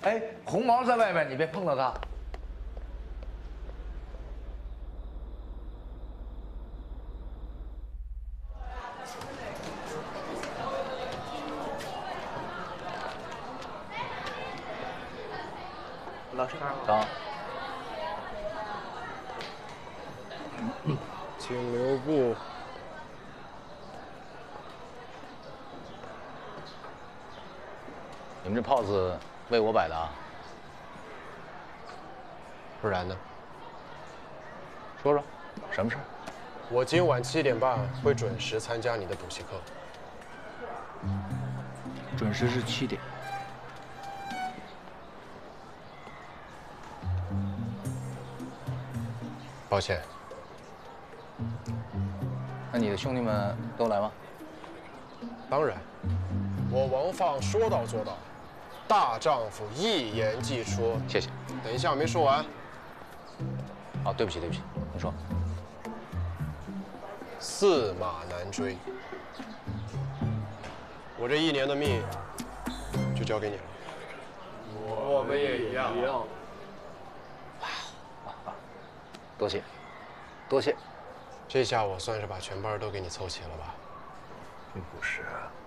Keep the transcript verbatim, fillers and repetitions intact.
哎，红毛在外面，你别碰到他。 老师， 走。 请留步。 你们这炮子为我摆的啊？ 不然呢？ 说说，什么事？ 我今晚七点半会准时参加你的补习课。 准时是七点。 抱歉。 那你的兄弟们都来吗？ 当然，我王放说到做到，大丈夫一言既出。 谢谢。 等一下，我没说完。 哦，对不起，对不起，你说。 驷马难追，我这一年的命就交给你了。 我们也一样。 多谢，多谢。 这下我算是把全班都给你凑齐了吧？ 并不是。